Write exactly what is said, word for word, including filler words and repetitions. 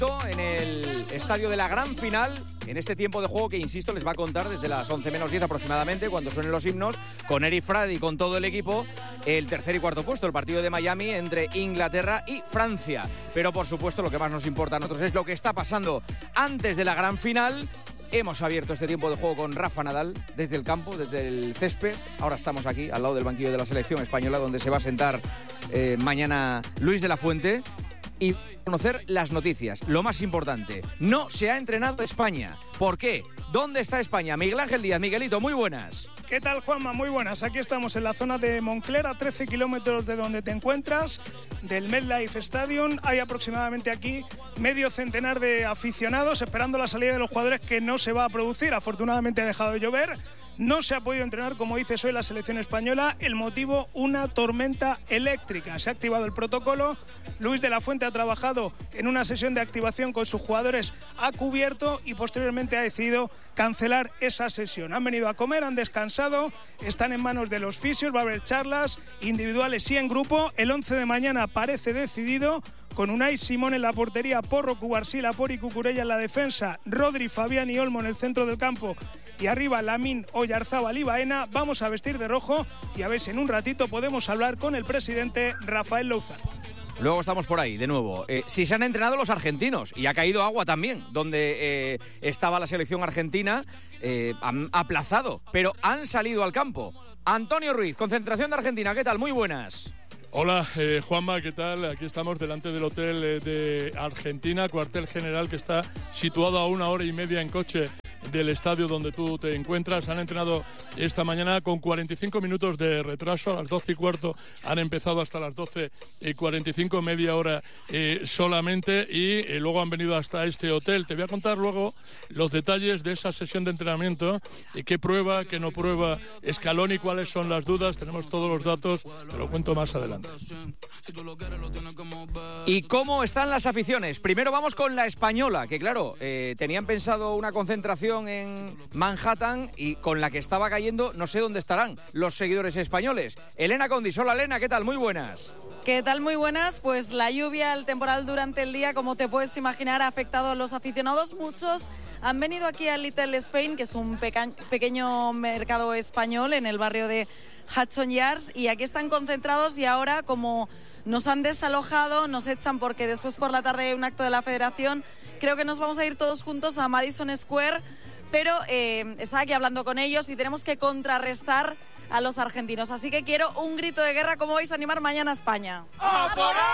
en el estadio de la gran final, en este tiempo de juego que, insisto, les va a contar desde las once menos diez aproximadamente, cuando suenen los himnos, con Eric Frady y con todo el equipo, el tercer y cuarto puesto, el partido de Miami entre Inglaterra y Francia. Pero, por supuesto, lo que más nos importa a nosotros es lo que está pasando antes de la gran final. Hemos abierto este tiempo de juego con Rafa Nadal desde el campo, desde el césped. Ahora estamos aquí, al lado del banquillo de la selección española, donde se va a sentar eh, mañana Luis de la Fuente. Y conocer las noticias. Lo más importante, no se ha entrenado España. ¿Por qué? ¿Dónde está España? Miguel Ángel Díaz. Miguelito, muy buenas. ¿Qué tal, Juanma? Muy buenas. Aquí estamos en la zona de Moncler, a trece kilómetros de donde te encuentras, del MetLife Stadium. Hay aproximadamente aquí medio centenar de aficionados esperando la salida de los jugadores, que no se va a producir. Afortunadamente ha dejado de llover. No se ha podido entrenar, como dices, hoy la selección española. El motivo, una tormenta eléctrica. Se ha activado el protocolo. Luis de la Fuente ha trabajado en una sesión de activación con sus jugadores a cubierto y posteriormente ha decidido cancelar esa sesión. Han venido a comer, han descansado, están en manos de los fisios, va a haber charlas individuales y en grupo. El once de mañana parece decidido, con Unai Simón en la portería, Porro, Cubarsí, Pori, Cucurella en la defensa, Rodri, Fabián y Olmo en el centro del campo y arriba Lamine, Oyarzábal y Baena. Vamos a vestir de rojo y a ver si en un ratito podemos hablar con el presidente Rafael Louzán. Luego estamos por ahí, de nuevo. Eh, si se han entrenado los argentinos, y ha caído agua también, donde eh, estaba la selección argentina, eh, han aplazado, pero han salido al campo. Antonio Ruiz, concentración de Argentina, ¿qué tal? Muy buenas. Hola, eh, Juanma, ¿qué tal? Aquí estamos delante del hotel eh, de Argentina, cuartel general, que está situado a una hora y media en coche del estadio donde tú te encuentras. Han entrenado esta mañana con cuarenta y cinco minutos de retraso. A las doce y cuarto han empezado hasta las doce y cuarenta y cinco, media hora eh, solamente, y eh, luego han venido hasta este hotel. Te voy a contar luego los detalles de esa sesión de entrenamiento, y qué prueba, qué no prueba Scaloni, cuáles son las dudas. Tenemos todos los datos, te lo cuento más adelante. ¿Y cómo están las aficiones? Primero vamos con la española, que claro, eh, tenían pensado una concentración en Manhattan, y con la que estaba cayendo no sé dónde estarán los seguidores españoles. Elena Condis, hola Elena, ¿qué tal? Muy buenas. ¿Qué tal? Muy buenas. Pues la lluvia, el temporal durante el día, como te puedes imaginar, ha afectado a los aficionados. Muchos han venido aquí a Little Spain, que es un peca- pequeño mercado español en el barrio de Hudson Yards, y aquí están concentrados. Y ahora, como nos han desalojado, nos echan porque después por la tarde hay un acto de la federación, creo que nos vamos a ir todos juntos a Madison Square, pero eh, estaba aquí hablando con ellos y tenemos que contrarrestar a los argentinos. Así que quiero un grito de guerra. ¿Cómo vais a animar mañana a España? ¡A por